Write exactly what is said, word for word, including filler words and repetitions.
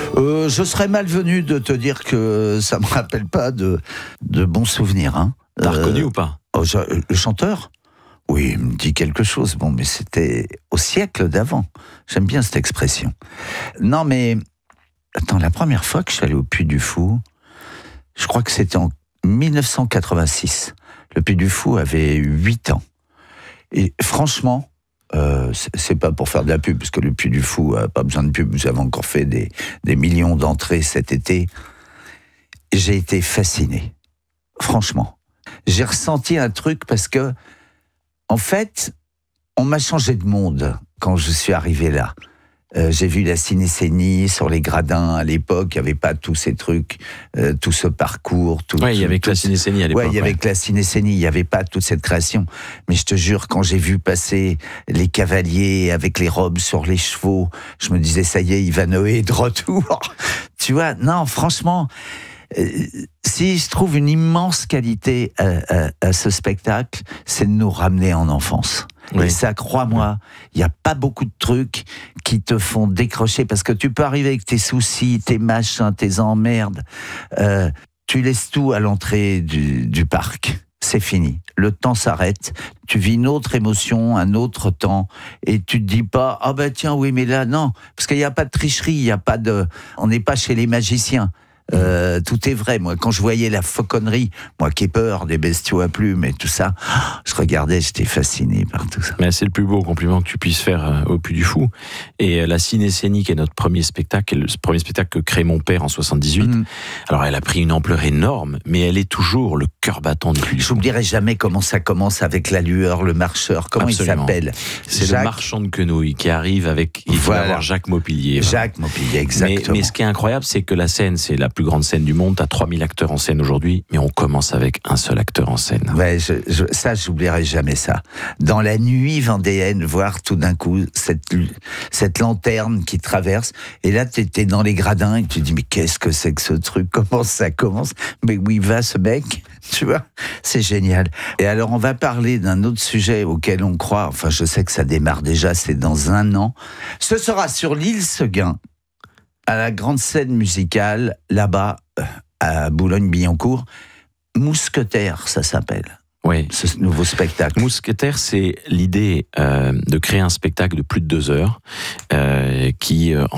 Euh, je serais malvenu de te dire que ça me rappelle pas de, de bons souvenirs. Hein. T'as euh, reconnu ou pas? oh, je, Le chanteur? Oui, il me dit quelque chose. Bon, mais c'était au siècle d'avant. J'aime bien cette expression. Non, mais attends, la première fois que je suis allé au Puy du Fou, je crois que c'était en dix-neuf cent quatre-vingt-six. Le Puy du Fou avait huit ans. Et franchement, euh, c'est pas pour faire de la pub, parce que le Puy du Fou a pas besoin de pub. Vous avez encore fait des, des millions d'entrées cet été. J'ai été fasciné. Franchement. J'ai ressenti un truc parce que, en fait, on m'a changé de monde quand je suis arrivé là. Euh, j'ai vu la cinécénie sur les gradins à l'époque, il n'y avait pas tous ces trucs, euh, tout ce parcours. Tout, ouais, il y avait tout, que la cinécénie à l'époque. Ouais, il y avait que la cinécénie, il n'y avait pas toute cette création. Mais je te jure, quand j'ai vu passer les cavaliers avec les robes sur les chevaux, je me disais, ça y est, Ivanhoé est de retour. Tu vois, non, franchement, euh, si je trouve une immense qualité à, à, à ce spectacle, c'est de nous ramener en enfance. Oui. Et ça, crois-moi, il n'y a pas beaucoup de trucs qui te font décrocher, parce que tu peux arriver avec tes soucis, tes machins, tes emmerdes, euh, tu laisses tout à l'entrée du, du parc. C'est fini. Le temps s'arrête. Tu vis une autre émotion, un autre temps, et tu te dis pas, ah ben tiens, oui, mais là, non. Parce qu'il n'y a pas de tricherie, il n'y a pas de, on n'est pas chez les magiciens. Euh, tout est vrai. Moi, quand je voyais la fauconnerie, moi qui ai peur des bestiaux à plumes et tout ça, je regardais, j'étais fasciné par tout ça. Mais c'est le plus beau compliment que tu puisses faire au Puy du Fou. Et la cinécénie, qui est notre premier spectacle, le premier spectacle que crée mon père en soixante-dix-huit. Mmh. Alors, elle a pris une ampleur énorme, mais elle est toujours le cœur battant du Puy du Fou. J'oublierai jamais comment ça commence avec la lueur, le marcheur. Comment Absolument. Il s'appelle? C'est Jacques... le marchand de quenouilles qui arrive avec. Il voilà. faut avoir Jacques Maupillier. Jacques Maupillier, exactement. Mais, mais ce qui est incroyable, c'est que la scène, c'est la plus grande scène du monde. T'as trois mille acteurs en scène aujourd'hui, mais on commence avec un seul acteur en scène. Ouais, je, je, ça, j'oublierai jamais ça. Dans la nuit vendéenne, voir tout d'un coup cette, cette lanterne qui traverse, et là, t'es dans les gradins et tu te dis, mais qu'est-ce que c'est que ce truc? Comment ça commence? Mais où il va, ce mec? Tu vois? C'est génial. Et alors, on va parler d'un autre sujet auquel on croit, enfin, je sais que ça démarre déjà, c'est dans un an. Ce sera sur l'île Seguin, à la grande scène musicale, là-bas, à Boulogne-Billancourt. Mousquetaire, ça s'appelle. Oui. Ce nouveau spectacle. Mousquetaire, c'est l'idée euh, de créer un spectacle de plus de deux heures euh, qui, euh,